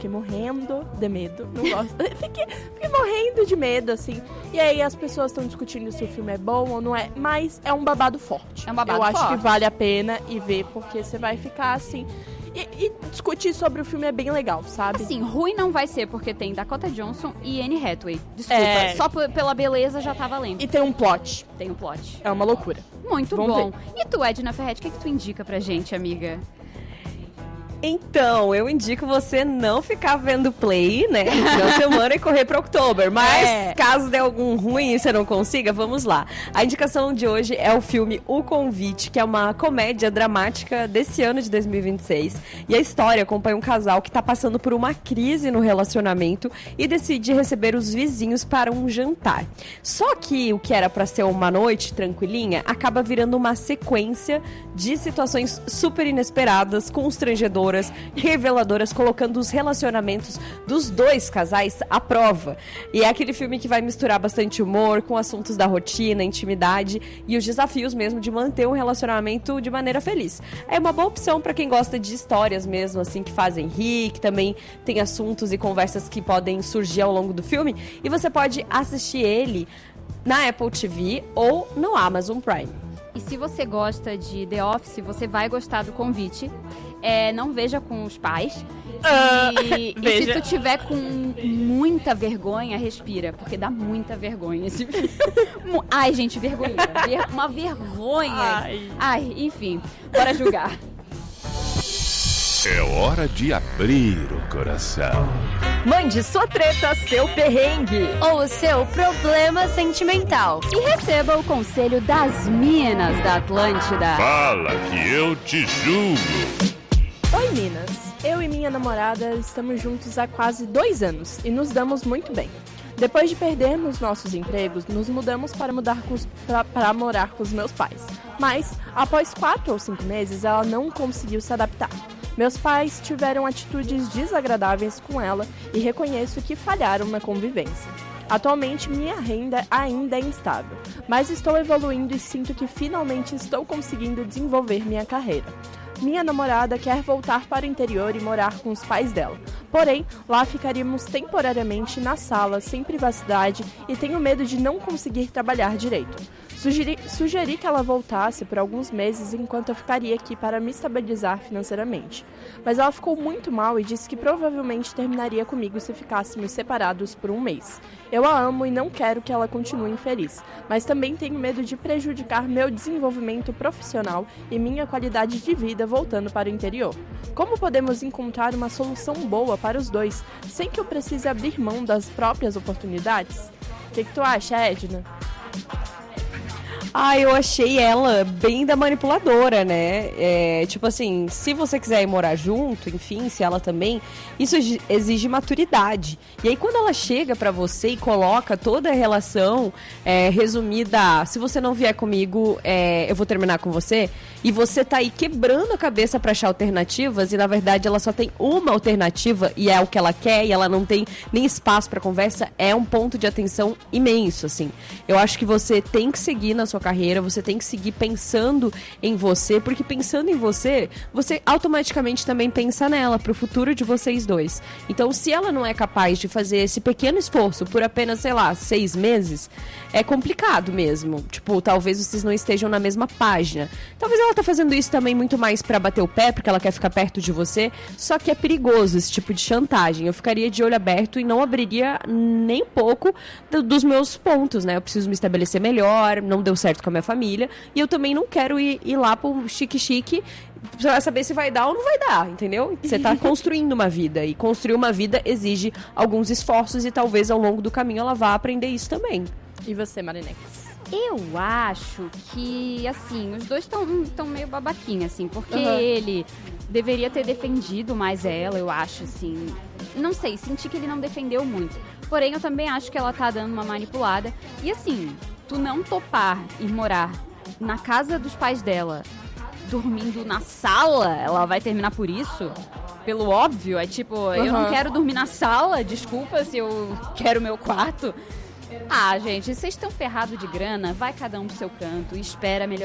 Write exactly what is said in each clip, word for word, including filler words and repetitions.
fiquei morrendo de medo. Não gosto. fiquei, fiquei morrendo de medo, assim. E aí as pessoas estão discutindo se o filme é bom ou não é, mas é um babado forte. É um babado Eu forte. acho que vale a pena ir ver, porque você vai ficar assim... E, e discutir sobre o filme é bem legal, sabe? Assim, ruim não vai ser, porque tem Dakota Johnson e Anne Hathaway. Desculpa, É. só p- pela beleza já tá valendo. E tem um plot. Tem um plot. É uma loucura. Muito Vamos bom. E tu, Edna Ferretti, o que, que tu indica pra gente, amiga? Então, eu indico você não ficar vendo Play, né, na semana e correr para Outubro. Mas, É. caso dê algum ruim e você não consiga, vamos lá. A indicação de hoje é o filme O Convite, que é uma comédia dramática desse ano de dois mil e vinte e seis. E a história acompanha um casal que está passando por uma crise no relacionamento e decide receber os vizinhos para um jantar. Só que o que era para ser uma noite tranquilinha acaba virando uma sequência de situações super inesperadas, constrangedoras, reveladoras, colocando os relacionamentos dos dois casais à prova. E é aquele filme que vai misturar bastante humor com assuntos da rotina, intimidade e os desafios mesmo de manter um relacionamento de maneira feliz. É uma boa opção para quem gosta de histórias mesmo, assim, que fazem rir, que também tem assuntos e conversas que podem surgir ao longo do filme. E você pode assistir ele na Apple T V ou no Amazon Prime. E se você gosta de The Office, você vai gostar do Convite. É, não veja com os pais. E, e se tu tiver com muita vergonha, respira, porque dá muita vergonha esse filme. Ai, gente, vergonha. Ver, uma vergonha. Ai. Ai, enfim, bora julgar. É hora de abrir o coração. Mande sua treta, seu perrengue ou o seu problema sentimental. E receba o conselho das minas da Atlântida. Fala que eu te julgo. Oi, Minas. Eu e minha namorada estamos juntos há quase dois anos e nos damos muito bem. Depois de perdermos nossos empregos, nos mudamos para, mudar com os, pra, para morar com os meus pais. Mas, após quatro ou cinco meses, ela não conseguiu se adaptar. Meus pais tiveram atitudes desagradáveis com ela e reconheço que falharam na convivência. Atualmente, minha renda ainda é instável, mas estou evoluindo e sinto que finalmente estou conseguindo desenvolver minha carreira. Minha namorada quer voltar para o interior e morar com os pais dela. Porém, lá ficaríamos temporariamente na sala, sem privacidade e tenho medo de não conseguir trabalhar direito. Sugeri, sugeri que ela voltasse por alguns meses enquanto eu ficaria aqui para me estabilizar financeiramente. Mas ela ficou muito mal e disse que provavelmente terminaria comigo se ficássemos separados por um mês. Eu a amo e não quero que ela continue infeliz, mas também tenho medo de prejudicar meu desenvolvimento profissional e minha qualidade de vida voltando para o interior. Como podemos encontrar uma solução boa para os dois, sem que eu precise abrir mão das próprias oportunidades? O que, que tu acha, Edna? Ah, eu achei ela bem da manipuladora, né? É, tipo assim, se você quiser ir morar junto, enfim, se ela também, isso exige maturidade. E aí quando ela chega pra você e coloca toda a relação é, resumida, se você não vier comigo, é, eu vou terminar com você, e você tá aí quebrando a cabeça pra achar alternativas, e na verdade ela só tem uma alternativa, e é o que ela quer, e ela não tem nem espaço pra conversa, é um ponto de atenção imenso, assim. Eu acho que você tem que seguir na sua carreira, você tem que seguir pensando em você, porque pensando em você, você automaticamente também pensa nela, pro futuro de vocês dois. Então, se ela não é capaz de fazer esse pequeno esforço por apenas, sei lá, seis meses, é complicado mesmo. Tipo, talvez vocês não estejam na mesma página. Talvez ela tá fazendo isso também muito mais pra bater o pé, porque ela quer ficar perto de você, só que é perigoso esse tipo de chantagem. Eu ficaria de olho aberto e não abriria nem um pouco do, dos meus pontos, né? Eu preciso me estabelecer melhor, não deu certo com a minha família, e eu também não quero ir, ir lá pro chique-chique pra saber se vai dar ou não vai dar, entendeu? Você tá construindo uma vida, e construir uma vida exige alguns esforços, e talvez ao longo do caminho ela vá aprender isso também. E você, Marinex? Eu acho que, assim, os dois estão meio babaquinhos, assim, porque Uhum. ele deveria ter defendido mais ela, eu acho, assim. Não sei, senti que ele não defendeu muito. Porém, eu também acho que ela tá dando uma manipulada. E, assim, tu não topar e morar na casa dos pais dela, dormindo na sala, ela vai terminar por isso? Pelo óbvio, é tipo, uhum. eu não quero dormir na sala, desculpa se eu quero meu quarto. Ah, gente, vocês estão ferrados de grana, vai cada um pro seu canto e espera melhorar.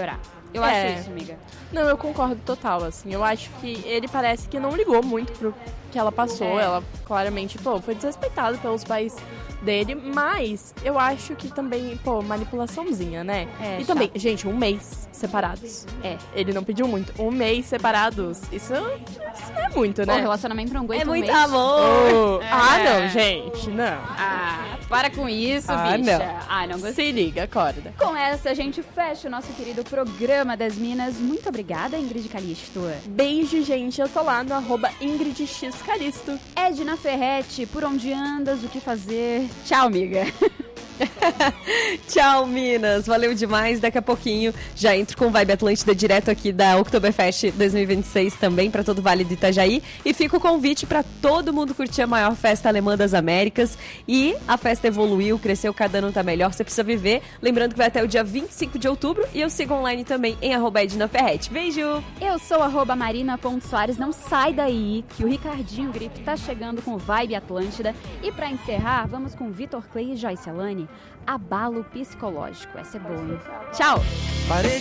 Eu É. acho isso, amiga. Não, eu concordo total, assim. Eu acho que ele parece que não ligou muito pro que ela passou. É. Ela claramente, pô, foi desrespeitada pelos pais dele, mas eu acho que também, pô, manipulaçãozinha, né? É, e também, chato. gente, um mês separados. É. Ele não pediu muito. Um mês separados. Isso, isso não é muito, Pô, né? relacionamento não aguenta É um muito mês. amor. Oh, Ah, É. não, gente, não. Ah, para com isso, Ah, bicha. não. Ah, não gostei. Se liga, acorda. Com essa, a gente fecha o nosso querido programa das Minas. Muito obrigada, Ingrid Calisto. Beijo, gente. Eu tô lá no arroba Ingrid X Calisto. Edna Ferretti, por onde andas, o que fazer? Tchau, amiga. Tchau, Minas. Valeu demais. Daqui a pouquinho já entro com Vibe Atlântida direto aqui da Oktoberfest dois mil e vinte e seis também para todo o Vale do Itajaí. E fica o convite para todo mundo curtir a maior festa alemã das Américas. E a festa evoluiu, cresceu, cada ano tá melhor. Você precisa viver. Lembrando que vai até o dia vinte e cinco de outubro. E eu sigo online também em arroba Edna Ferretti. Beijo! Eu sou arroba marina.soares. Não sai daí, que o Ricardinho Grito tá chegando com Vibe Atlântida. E para encerrar, vamos com Vitor Clay e Joyce Alane. Abalo psicológico. Essa é boa, hein? Tchau!